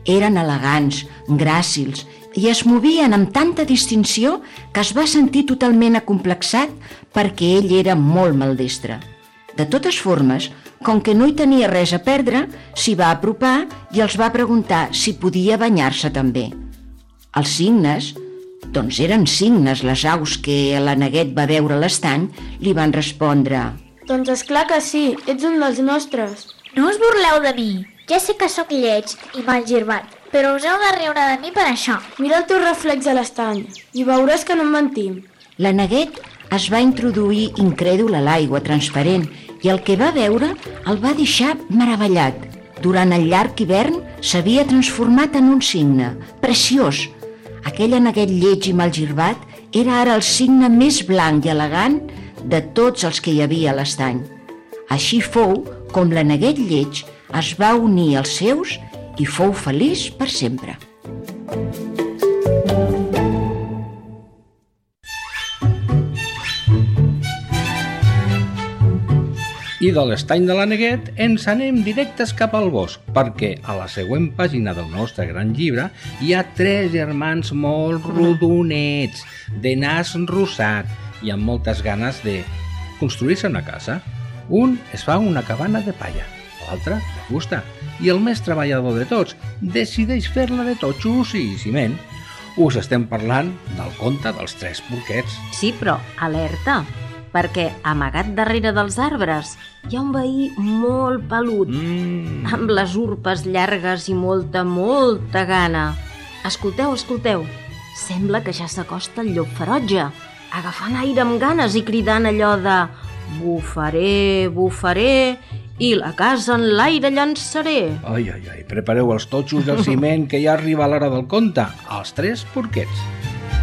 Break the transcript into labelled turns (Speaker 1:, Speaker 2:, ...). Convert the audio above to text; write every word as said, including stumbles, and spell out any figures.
Speaker 1: Eren elegants, gràcils, i es movien amb tanta distinció que es va sentir totalment acomplexat perquè ell era molt maldestre. De totes formes, com que no hi tenia res a perdre, s'hi va apropar i els va preguntar si podia banyar-se també. Els cignes, doncs eren cignes les aus que la Neguet va veure a l'estany, li van respondre:
Speaker 2: Doncs esclar que sí, ets un dels nostres.
Speaker 3: No us burleu de mi, ja sé que sóc lleig i mal girbat, però us heu de riure de mi per això.
Speaker 2: Mira el teu reflex a l'estany i veuràs que no en mentim.
Speaker 1: La Neguet es va introduir incrèdul a l'aigua transparent i el que va veure el va deixar meravellat. Durant el llarg hivern s'havia transformat en un cigne preciós. Aquella Neguet lleig i mal girbat era ara el cigne més blanc i elegant de tots els que hi havia a l'estany. Així fou com la Neguet lleig es va unir als seus i fou feliç per sempre.
Speaker 4: I de l'estany de la Neguet ens anem directes cap al bosc, perquè a la següent pàgina del nostre gran llibre hi ha tres germans molt rodonets, de nas rosat i amb moltes ganes de construir-se una casa. Un es fa una cabana de palla, l'altre de fusta, i el més treballador de tots decideix fer-la de totxos i ciment. Us estem parlant del conte dels tres porquets.
Speaker 5: Sí, però alerta, perquè amagat darrere dels arbres hi ha un veí molt pelut,
Speaker 4: Mm.
Speaker 5: amb les urpes llargues i molta, molta gana. Escolteu, escolteu, sembla que ja s'acosta el llop ferotge, agafant aire amb ganes i cridant allò de bufaré, bufaré, i la casa en l'aire llançaré.
Speaker 4: Ai, ai, ai, prepareu els totxos del ciment que ja arriba l'hora del conte, els tres porquets.